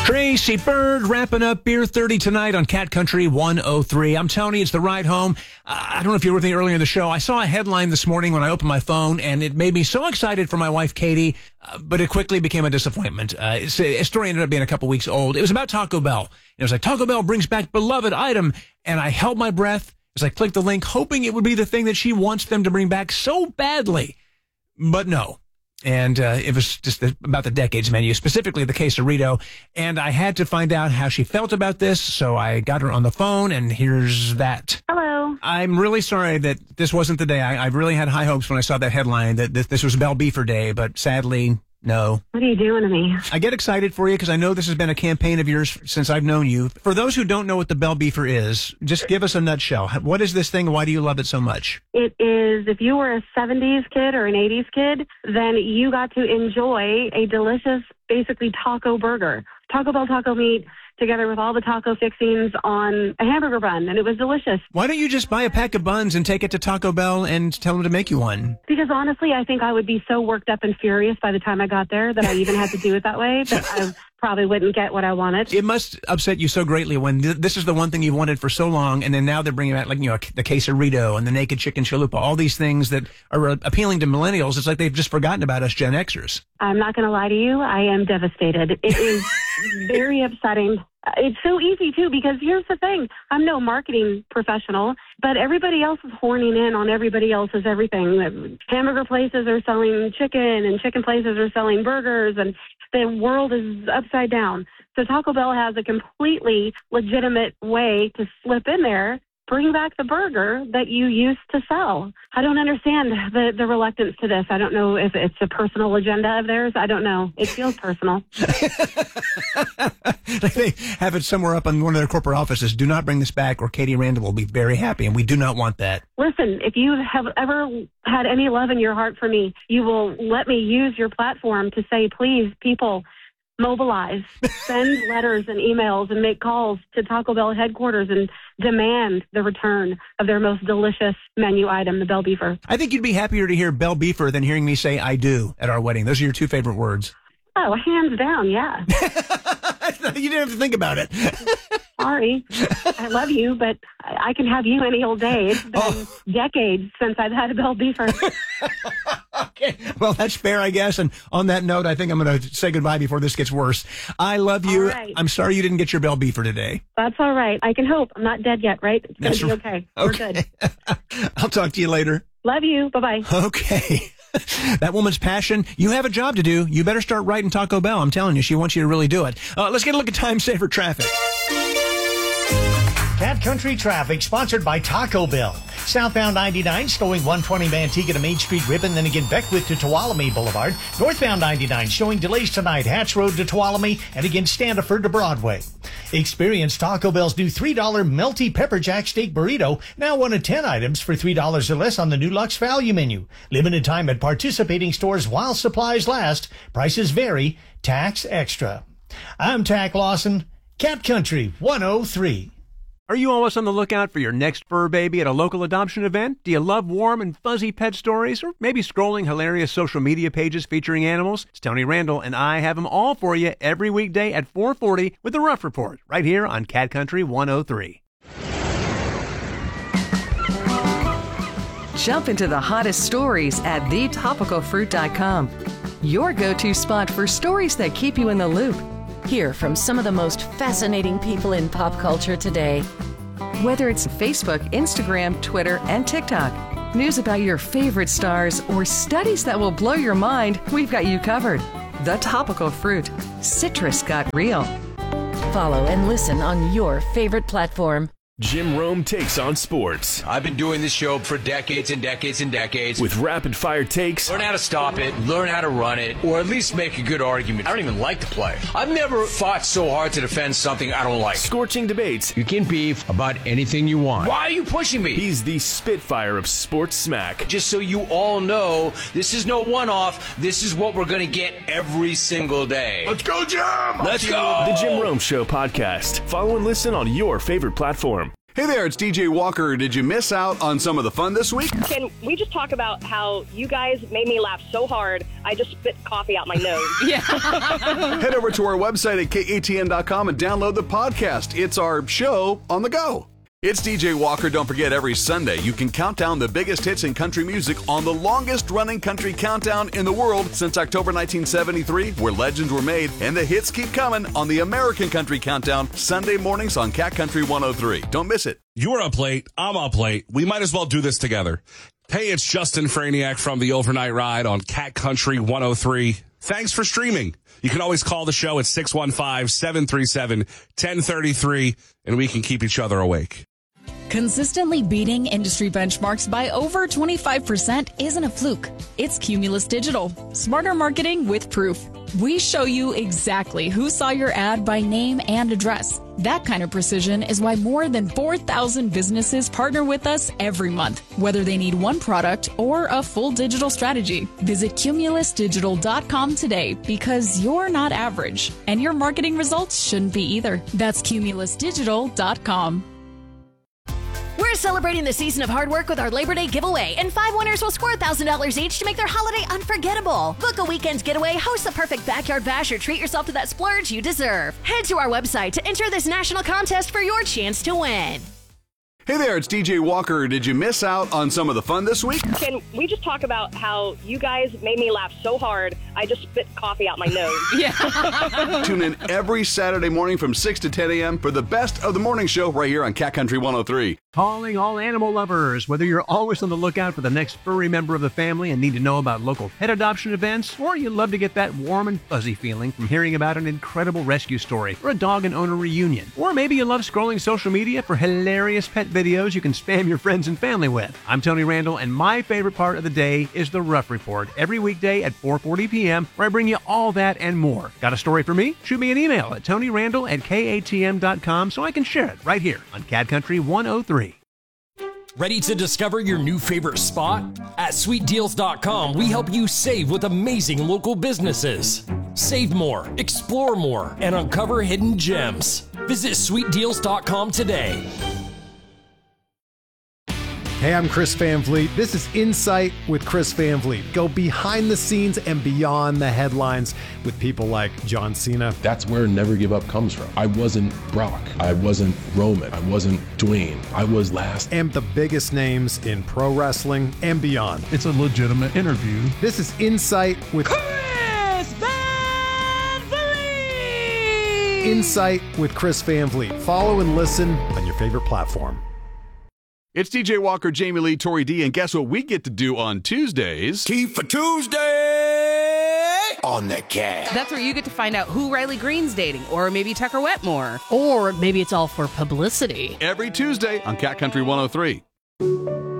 Tracy Bird wrapping up Beer 30 tonight on Cat Country 103. I'm Tony. It's the ride home. I don't know if you were with me earlier in the show. I saw a headline this morning when I opened my phone, and it made me so excited for my wife, Katie, but it quickly became a disappointment. A story ended up being a couple weeks old. It was about Taco Bell. It was like, Taco Bell brings back beloved item, and I held my breath as I clicked the link, hoping it would be the thing that she wants them to bring back so badly. But no. And it was just about the decades menu, specifically the quesarito. And I had to find out how she felt about this, so I got her on the phone, and here's that. Hello. I'm really sorry that this wasn't the day. I really had high hopes when I saw that headline that this was Bell Beefer Day, but sadly, no. What are you doing to me? I get excited for you because I know this has been a campaign of yours since I've known you. For those who don't know what the Bell Beefer is, just give us a nutshell. What is this thing? Why do you love it so much? It is, if you were a 70s kid or an 80s kid, then you got to enjoy a delicious, basically taco burger. Taco Bell taco meat together with all the taco fixings on a hamburger bun, and it was delicious. Why don't you just buy a pack of buns and take it to Taco Bell and tell them to make you one? Because honestly, I think I would be so worked up and furious by the time I got there that I even had to do it that way, that I probably wouldn't get what I wanted. It must upset you so greatly when this is the one thing you've wanted for so long, and then now they're bringing back, like, you know, the quesarito and the naked chicken chalupa, all these things that are appealing to millennials. It's like they've just forgotten about us Gen Xers. I'm not going to lie to you. I am devastated. It is very upsetting. It's so easy, too, because here's the thing. I'm no marketing professional, but everybody else is horning in on everybody else's everything. Hamburger places are selling chicken, and chicken places are selling burgers, and the world is upside down. So Taco Bell has a completely legitimate way to slip in there, bring back the burger that you used to sell. I don't understand the reluctance to this. I don't know if it's a personal agenda of theirs. I don't know. It feels personal. They have it somewhere up on one of their corporate offices. Do not bring this back, or Katie Randall will be very happy, and we do not want that. Listen, if you have ever had any love in your heart for me, you will let me use your platform to say, please, people, mobilize, send letters and emails and make calls to Taco Bell headquarters and demand the return of their most delicious menu item, the Bell Beefer. I think you'd be happier to hear Bell Beefer than hearing me say I do at our wedding. Those are your two favorite words. Oh, hands down, yeah. You didn't have to think about it. Sorry. I love you, but I can have you any old day. It's been decades since I've had a Bell Beefer. Okay. Well, that's fair, I guess. And on that note, I think I'm going to say goodbye before this gets worse. I love you. Right. I'm sorry you didn't get your Bell Beefer today. That's all right. I can hope. I'm not dead yet, right? It's going to be okay. We're good. I'll talk to you later. Love you. Bye-bye. Okay. That woman's passion. You have a job to do. You better start writing Taco Bell. I'm telling you, she wants you to really do it. Let's get a look at Time Saver Traffic. Cat Country Traffic, sponsored by Taco Bell. Southbound 99, showing 120 Manteca to Main Street Ribbon, then again Beckwith to Tuolumne Boulevard. Northbound 99, showing delays tonight, Hatch Road to Tuolumne, and again Standiford to Broadway. Experience Taco Bell's new $3 melty pepper jack steak burrito, now one of 10 items for $3 or less on the new Luxe Value menu. Limited time at participating stores while supplies last. Prices vary. Tax extra. I'm Tack Lawson, Cat Country 103. Are you always on the lookout for your next fur baby at a local adoption event? Do you love warm and fuzzy pet stories, or maybe scrolling hilarious social media pages featuring animals? It's Tony Randall, and I have them all for you every weekday at 4:40 with the Rough Report, right here on Cat Country 103. Jump into the hottest stories at thetopicalfruit.com. Your go-to spot for stories that keep you in the loop. Hear from some of the most fascinating people in pop culture today. Whether it's Facebook, Instagram, Twitter, and TikTok, news about your favorite stars, or studies that will blow your mind, we've got you covered. The Topical Fruit. Citrus got real. Follow and listen on your favorite platform. Jim Rome takes on sports. I've been doing this show for decades and decades and decades. With rapid-fire takes. Learn how to stop it, learn how to run it, or at least make a good argument. I don't even like the play. I've never fought so hard to defend something I don't like. Scorching debates. You can beef about anything you want. Why are you pushing me? He's the Spitfire of sports smack. Just so you all know, this is no one-off. This is what we're going to get every single day. Let's go, Jim! Let's go! The Jim Rome Show podcast. Follow and listen on your favorite platform. Hey there, it's DJ Walker. Did you miss out on some of the fun this week? Can we just talk about how you guys made me laugh so hard, I just spit coffee out my nose? Yeah. Head over to our website at katn.com and download the podcast. It's our show on the go. It's DJ Walker. Don't forget, every Sunday you can count down the biggest hits in country music on the longest-running country countdown in the world since October 1973, where legends were made, and the hits keep coming on the American Country Countdown, Sunday mornings on Cat Country 103. Don't miss it. You're up late. I'm up late. We might as well do this together. Hey, it's Justin Franiak from the Overnight Ride on Cat Country 103. Thanks for streaming. You can always call the show at 615-737-1033, and we can keep each other awake. Consistently beating industry benchmarks by over 25% isn't a fluke. It's Cumulus Digital. Smarter marketing with proof. We show you exactly who saw your ad by name and address. That kind of precision is why more than 4,000 businesses partner with us every month, whether they need one product or a full digital strategy. Visit cumulusdigital.com today because you're not average, and your marketing results shouldn't be either. That's cumulusdigital.com. We're celebrating the season of hard work with our Labor Day giveaway, and 5 winners will score $1,000 each to make their holiday unforgettable. Book a weekend's getaway, host the perfect backyard bash, or treat yourself to that splurge you deserve. Head to our website to enter this national contest for your chance to win. Hey there, it's DJ Walker. Did you miss out on some of the fun this week? Can we just talk about how you guys made me laugh so hard, I just spit coffee out my nose? Yeah. Tune in every Saturday morning from 6 to 10 a.m. for the best of the morning show right here on Cat Country 103. Calling all animal lovers. Whether you're always on the lookout for the next furry member of the family and need to know about local pet adoption events, or you love to get that warm and fuzzy feeling from hearing about an incredible rescue story or a dog and owner reunion, or maybe you love scrolling social media for hilarious pet videos you can spam your friends and family with. I'm Tony Randall, and my favorite part of the day is the Rough Report every weekday at 4:40 p.m., where I bring you all that and more. Got a story for me? Shoot me an email at tonyrandall@katm.com so I can share it right here on Cat Country 103. Ready to discover your new favorite spot? At sweetdeals.com, we help you save with amazing local businesses. Save more, explore more, and uncover hidden gems. Visit sweetdeals.com today. Hey, I'm Chris Van Vliet. This is Insight with Chris Van Vliet. Go behind the scenes and beyond the headlines with people like John Cena. That's where Never Give Up comes from. I wasn't Brock. I wasn't Roman. I wasn't Dwayne. I was last. And the biggest names in pro wrestling and beyond. It's a legitimate interview. This is Insight with Chris Van Vliet. Insight with Chris Van Vliet. Follow and listen on your favorite platform. It's DJ Walker, Jamie Lee, Tori D, and guess what we get to do on Tuesdays? Tea for Tuesday on the Cat. That's where you get to find out who Riley Green's dating, or maybe Tucker Wetmore. Or maybe it's all for publicity. Every Tuesday on Cat Country 103.